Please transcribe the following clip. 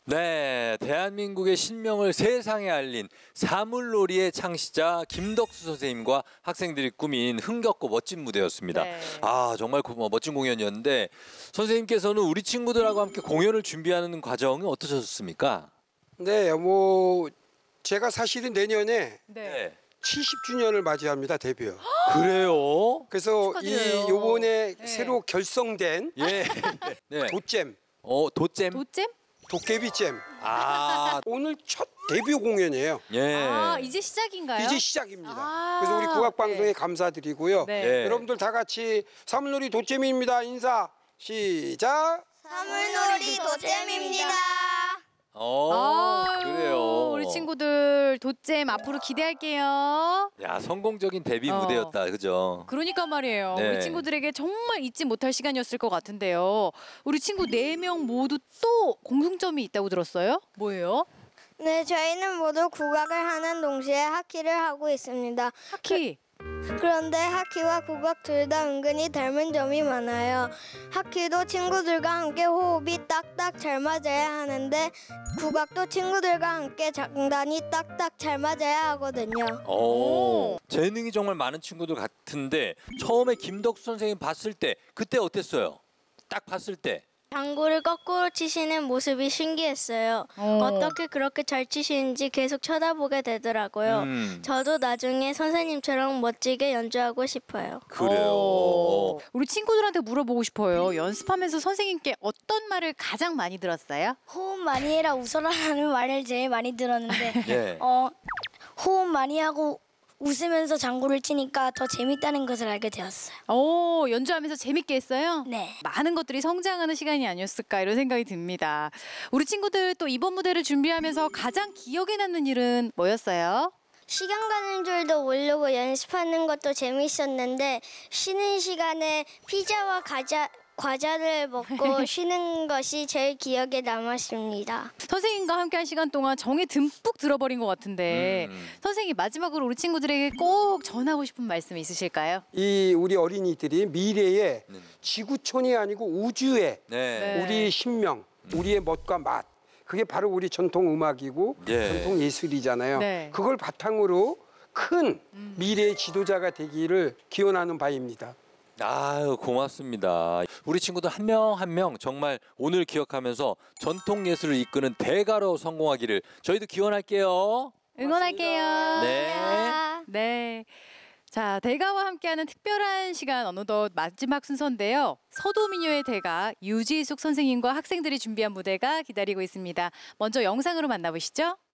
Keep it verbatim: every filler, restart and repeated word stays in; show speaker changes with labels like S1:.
S1: 네, 대한민국의 신명을 세상에 알린 사물놀이의 창시자 김덕수 선생님과 학생들이 꾸민 흥겹고 멋진 무대였습니다.
S2: 네.
S1: 아, 정말 고- 멋진 공연이었는데 선생님께서는 우리 친구들하고 함께 공연을 준비하는 과정은 어떠셨습니까?
S3: 네, 뭐 제가 사실은 내년에
S2: 네.
S3: 칠십 주년을 맞이합니다, 데뷔.
S1: 그래요?
S3: 그래서
S2: 축하드려요.
S3: 이 요번에
S2: 네.
S3: 새로 결성된
S1: 예. 네.
S3: 도잼,
S1: 어, 도잼?
S2: 도잼?
S3: 도깨비잼
S1: 아,
S3: 오늘 첫 데뷔 공연이에요.
S1: 예.
S2: 아, 이제 시작인가요?
S3: 이제 시작입니다.
S2: 아,
S3: 그래서 우리 국악방송에
S2: 네.
S3: 감사드리고요.
S2: 네.
S1: 예.
S3: 여러분들 다 같이 사물놀이 도잼입니다. 인사 시작.
S4: 사물놀이 도잼입니다.
S1: 어,
S2: 아유,
S1: 그래요.
S2: 우리 친구들 도잼 앞으로 기대할게요.
S1: 야, 성공적인 데뷔
S2: 어.
S1: 무대였다. 그죠?
S2: 그러니까 말이에요.
S1: 네.
S2: 우리 친구들에게 정말 잊지 못할 시간이었을 것 같은데요. 우리 친구 네 명 모두 또 공통점이 있다고 들었어요? 뭐예요?
S4: 네, 저희는 모두 국악을 하는 동시에 하키를 하고 있습니다.
S2: 하키.
S4: 그런데 하키와 국악 둘 다 은근히 닮은 점이 많아요. 하키도 친구들과 함께 호흡이 딱딱 잘 맞아야 하는데 국악도 친구들과 함께 장단이 딱딱 잘 맞아야 하거든요.
S1: 오, 재능이 정말 많은 친구들 같은데 처음에 김덕수 선생님 봤을 때 그때 어땠어요? 딱 봤을 때.
S5: 장구를 거꾸로 치시는 모습이 신기했어요.
S2: 어.
S5: 어떻게 그렇게 잘 치시는지 계속 쳐다보게 되더라고요.
S1: 음,
S5: 저도 나중에 선생님처럼 멋지게 연주하고 싶어요.
S1: 그래요.
S2: 어.
S1: 어.
S2: 우리 친구들한테 물어보고 싶어요. 연습하면서 선생님께 어떤 말을 가장 많이 들었어요?
S5: 호흡 많이 해라 웃어라라는 말을 제일 많이 들었는데
S1: 예.
S5: 어, 호흡 많이 하고 웃으면서 장구를 치니까 더 재밌다는 것을 알게 되었어요.
S2: 오, 연주하면서 재밌게 했어요?
S5: 네.
S2: 많은 것들이 성장하는 시간이 아니었을까 이런 생각이 듭니다. 우리 친구들 또 이번 무대를 준비하면서 가장 기억에 남는 일은 뭐였어요?
S4: 시간 가는 줄도 모르고 연습하는 것도 재밌었는데 쉬는 시간에 피자와 과자, 과자를 먹고 쉬는 것이 제일 기억에 남았습니다.
S2: 선생님과 함께한 시간 동안 정이 듬뿍 들어버린 것 같은데
S1: 음.
S2: 선생님 마지막으로 우리 친구들에게 꼭 전하고 싶은 말씀 있으실까요?
S3: 이 우리 어린이들이 미래의
S1: 네.
S3: 지구촌이 아니고 우주의
S1: 네.
S2: 네.
S3: 우리 신명, 우리의 멋과 맛. 그게 바로 우리 전통 음악이고
S1: 예.
S3: 전통 예술이잖아요.
S2: 네.
S3: 그걸 바탕으로 큰 미래의 지도자가 되기를 기원하는 바입니다.
S1: 아유, 고맙습니다. 우리 친구들 한 명 한 명 정말 오늘 기억하면서 전통 예술을 이끄는 대가로 성공하기를 저희도 기원할게요.
S2: 응원할게요.
S1: 네.
S2: 네. 자, 대가와 함께하는 특별한 시간 어느덧 마지막 순서인데요. 서도민요의 대가 유지숙 선생님과 학생들이 준비한 무대가 기다리고 있습니다. 먼저 영상으로 만나보시죠.